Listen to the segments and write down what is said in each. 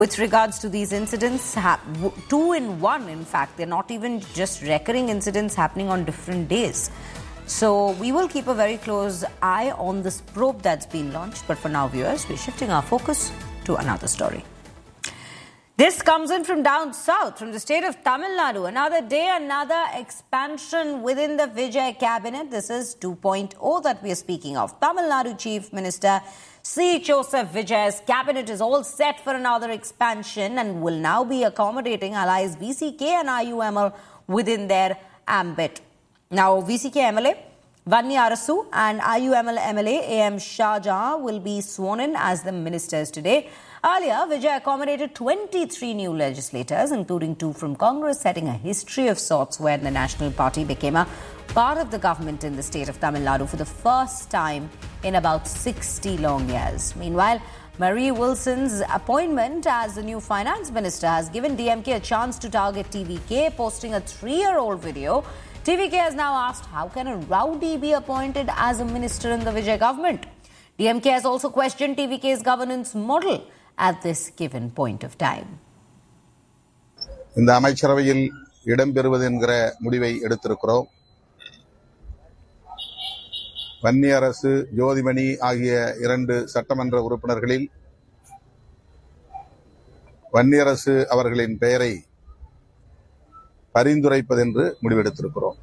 With regards to these incidents, two in one, in fact, they're not even just recurring incidents happening on different days. So we will keep a very close eye on this probe that's been launched. But for now, viewers, we're shifting our focus to another story. This comes in from down south, from the state of Tamil Nadu. Another day, another expansion within the Vijay cabinet. This is 2.0 that we are speaking of. Tamil Nadu Chief Minister C. Joseph Vijay's cabinet is all set for another expansion and will now be accommodating allies VCK and IUML within their ambit. Now, VCK MLA Vanni Arasu and IUML MLA AM Shah Jahan will be sworn in as the ministers today. Earlier, Vijay accommodated 23 new legislators, including 2 from Congress, setting a history of sorts where the National Party became a part of the government in the state of Tamil Nadu for the first time in about 60 long years. Meanwhile, Marie Wilson's appointment as the new finance minister has given DMK a chance to target TVK, posting a 3-year-old video. TVK has now asked, how can a rowdy be appointed as a minister in the Vijay government? DMK has also questioned TVK's governance model at this given point of time. இந்த அமைச்சரவையில் இடம்பெறுவது என்கிற முடிவை எடுத்திருக்கிறோம். வன்னி அரசு, ஜோதிமணி ஆகிய 2 சட்டமன்ற உறுப்பினர்களில் வன்னி அரசு அவர்களின் பெயரை பரிந்துரைப்பதென்று முடிவெடுத்திருக்கிறோம்.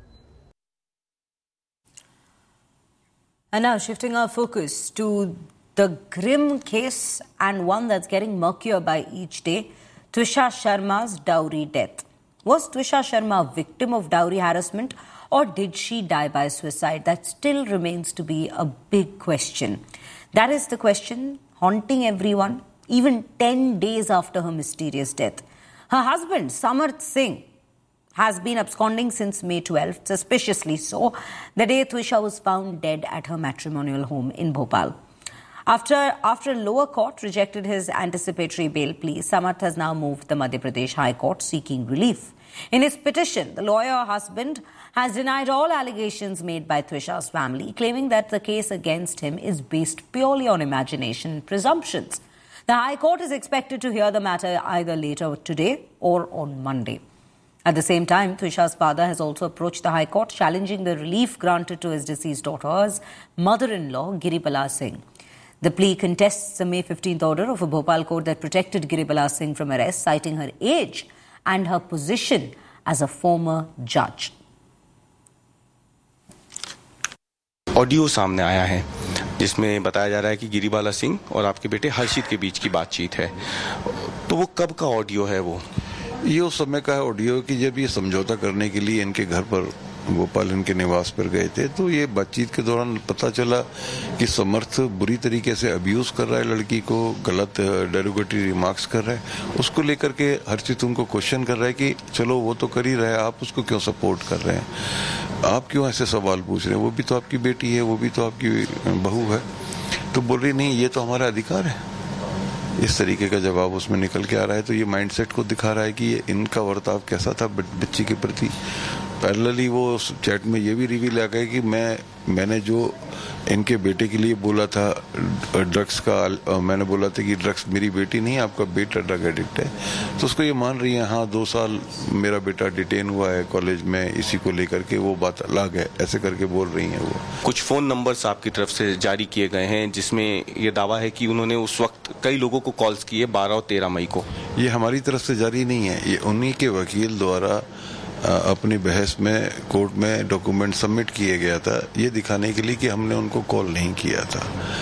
And now shifting our focus to the grim case and one that's getting murkier by each day, Twisha Sharma's dowry death. Was Twisha Sharma a victim of dowry harassment or did she die by suicide? That still remains to be a big question. That is the question haunting everyone, even 10 days after her mysterious death. Her husband, Samarth Singh, has been absconding since May 12th, suspiciously so, the day Twisha was found dead at her matrimonial home in Bhopal. After a lower court rejected his anticipatory bail plea, Samarth has now moved the Madhya Pradesh High Court seeking relief. In his petition, the lawyer husband has denied all allegations made by Twisha's family, claiming that the case against him is based purely on imagination and presumptions. The High Court is expected to hear the matter either later today or on Monday. At the same time, Twisha's father has also approached the High Court challenging the relief granted to his deceased daughter's mother-in-law, Giribala Singh. The plea contests the May 15th order of a Bhopal court that protected Giribala Singh from arrest, citing her age and her position as a former judge. Audio सामने आया है जिसमें बताया जा रहा है कि गिरिबाला सिंह और आपके बेटे हर्षित के बीच की बातचीत है, तो वो कब का ऑडियो है? वो ये उस समय का ऑडियो कि जब ये समझौता करने के लिए इनके घर पर भोपाल इनके निवास पर गए थे, तो ये बातचीत के दौरान पता चला कि समर्थ बुरी तरीके से अब्यूज कर रहा है लड़की को, गलत डेरोगेटरी रिमार्क्स कर रहा है। उसको लेकर के हर्षित उनको क्वेश्चन कर रहा है कि चलो वो तो कर ही रहा है, आप उसको क्यों सपोर्ट कर रहे हैं, आप क्यों ऐसे सवाल पूछ रहे हैं, वो भी तो आपकी बेटी है, वो भी तो आपकी बहू है। तो बोल रही नहीं, ये तो हमारा अधिकार है। इस तरीके का जवाब उसमें निकल के आ रहा है, तो ये माइंडसेट को दिखा रहा है कि ये इनका वर्ताव कैसा था बच्ची के प्रति। पैरेलली वो चैट में ये भी रिवील आ गया कि मैंने जो इनके बेटे के लिए बोला था ड्रग्स का, मैंने बोला था कि ड्रग्स मेरी बेटी नहीं, आपका बेटा ड्रग एडिक्ट है, तो उसको ये मान रही है हाँ 2 साल मेरा बेटा डिटेन हुआ है कॉलेज में, इसी को लेकर के वो बात अलग है, ऐसे करके बोल रही हैं वो। कुछ फोन नंबर्स आपकी तरफ से जारी किए गए हैं जिसमें ये दावा है कि उन्होंने उस वक्त कई लोगों को कॉल्स किए 12 और 13 मई को। ये हमारी तरफ से जारी नहीं है, ये उन्हीं के वकील द्वारा अपनी बहस में कोर्ट में डॉक्यूमेंट सबमिट किए गया था, ये दिखाने के लिए कि हमने उनको कॉल नहीं किया था।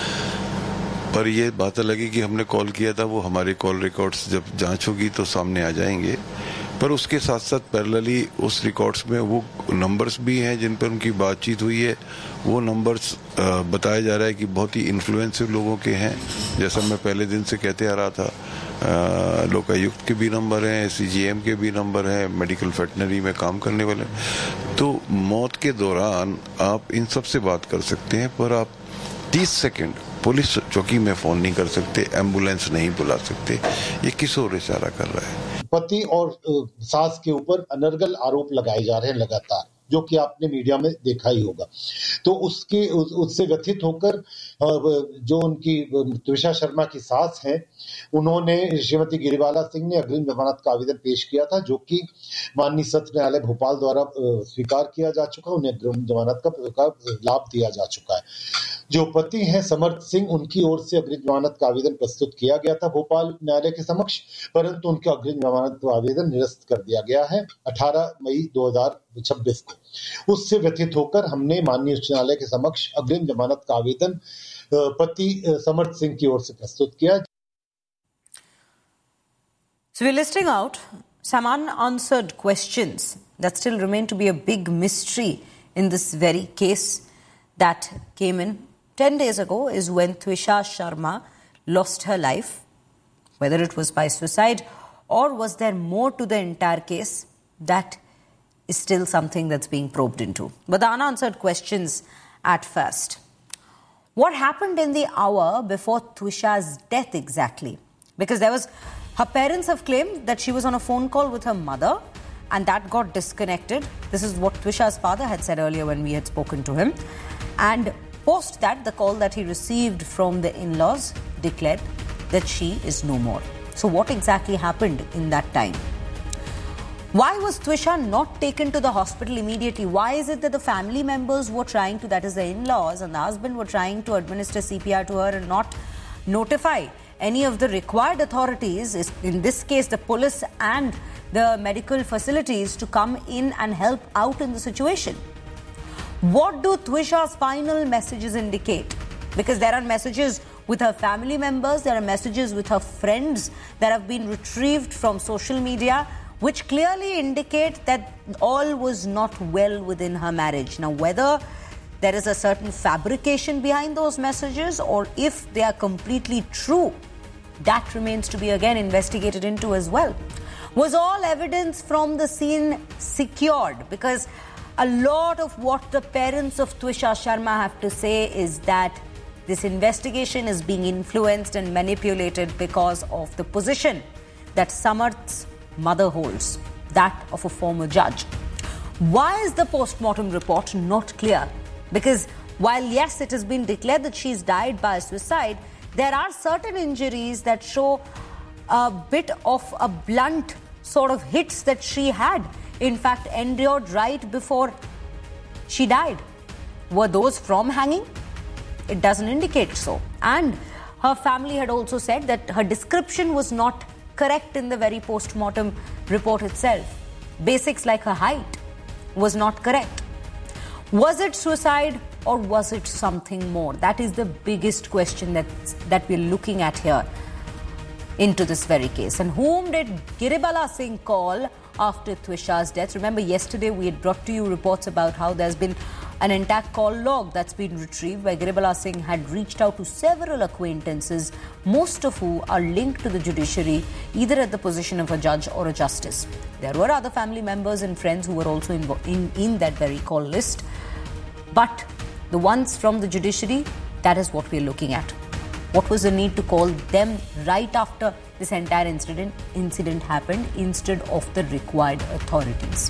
पर ये बात अलग है कि हमने कॉल किया था, वो हमारे कॉल रिकॉर्ड्स जब जांच होगी तो सामने आ जाएंगे। पर उसके साथ साथ पैरेलली उस रिकॉर्ड्स में वो नंबर्स भी हैं जिन पर उनकी बातचीत हुई है। वो नंबर्स बताया जा रहा है कि बहुत ही इन्फ्लुएंसिव लोगों के हैं, जैसा मैं पहले दिन से कहते आ रहा था। लोकायुक्त के भी नंबर हैं, सीजीएम के भी नंबर हैं, मेडिकल वेटनरी में काम करने वाले। तो मौत के दौरान आप इन सब से बात कर सकते हैं, पर आप 30 सेकंड पुलिस चौकी में फोन नहीं कर सकते, एम्बुलेंस नहीं बुला सकते। ये किस ओर इशारा कर रहा है? पति और सास के ऊपर अनर्गल आरोप लगाए जा रहे हैं लगातार। जो कि आपने मीडिया में देखा ही होगा। तो उससे व्यथित होकर जो उनकी त्विषा शर्मा की सास हैं, उन्होंने श्रीमती गिरिबाला सिंह ने अग्रिम जमानत का आवेदन पेश किया था, जो कि माननीय सत्र न्यायालय भोपाल द्वारा स्वीकार किया जा चुका, उन्हें अग्रिम जमानत का लाभ दिया जा चुका है। जो पति हैं समर्थ सिंह, उनकी ओर से अग्रिम जमानत का आवेदन प्रस्तुत किया गया था भोपाल न्यायालय के समक्ष, परंतु उनका अग्रिम जमानत का आवेदन निरस्त कर दिया गया है 18 मई 2026 को। उससे व्यथित होकर हमने माननीय उच्च न्यायालय के समक्ष अग्रिम जमानत का आवेदन पति समर्थ सिंह की ओर से प्रस्तुत किया। So we're listing out some unanswered questions that still remain to be a big mystery in this very case that came in 10 days ago is when Twisha Sharma lost her life. Whether it was by suicide or was there more to the entire case, that is still something that's being probed into. But the unanswered questions at first. What happened in the hour before Twisha's death exactly? Because her parents have claimed that she was on a phone call with her mother and that got disconnected. This is what Twisha's father had said earlier when we had spoken to him. And post that, the call that he received from the in-laws declared that she is no more. So what exactly happened in that time? Why was Twisha not taken to the hospital immediately? Why is it that the family members were trying to, that is the in-laws and the husband, were trying to administer CPR to her and not notify any of the required authorities, in this case the police and the medical facilities, to come in and help out in the situation? What do Twisha's final messages indicate? Because there are messages with her family members, there are messages with her friends that have been retrieved from social media, which clearly indicate that all was not well within her marriage. Now, whether there is a certain fabrication behind those messages or if they are completely true, that remains to be again investigated into as well. Was all evidence from the scene secured? Because a lot of what the parents of Twisha Sharma have to say is that this investigation is being influenced and manipulated because of the position that Samarth's mother holds, that of a former judge. Why is the post-mortem report not clear? Because while yes, it has been declared that she's died by suicide, there are certain injuries that show a bit of a blunt sort of hits that she had, in fact, endured right before she died. Were those from hanging? It doesn't indicate so. And her family had also said that her description was not correct in the very post-mortem report itself. Basics like her height was not correct. Was it suicide or was it something more? That is the biggest question that we're looking at here into this very case. And whom did Giribala Singh call after Twisha's death? Remember, yesterday we had brought to you reports about how there's been an intact call log that's been retrieved where Giribala Singh had reached out to several acquaintances, most of who are linked to the judiciary, either at the position of a judge or a justice. There were other family members and friends who were also in that very call list. But the ones from the judiciary, that is what we're looking at. What was the need to call them right after this entire incident happened instead of the required authorities?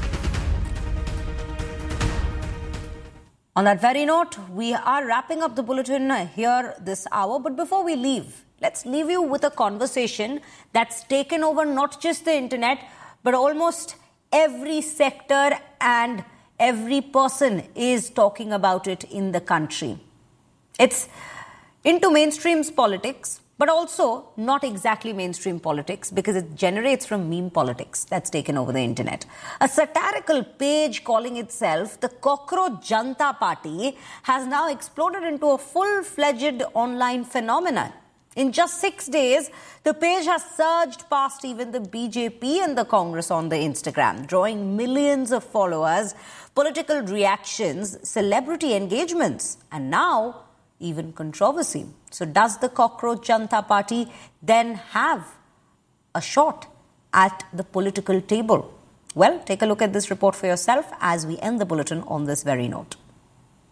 On that very note, we are wrapping up the bulletin here this hour. But before we leave, let's leave you with a conversation that's taken over not just the internet, but almost every sector and every person is talking about it in the country. It's into mainstream politics, but also not exactly mainstream politics because it generates from meme politics that's taken over the internet. A satirical page calling itself the Cockroach Janta Party has now exploded into a full-fledged online phenomenon. In just 6 days, the page has surged past even the BJP and the Congress on the Instagram, drawing millions of followers, political reactions, celebrity engagements, and now even controversy. So does the Cockroach Janta Party then have a shot at the political table? Well, take a look at this report for yourself as we end the bulletin on this very note.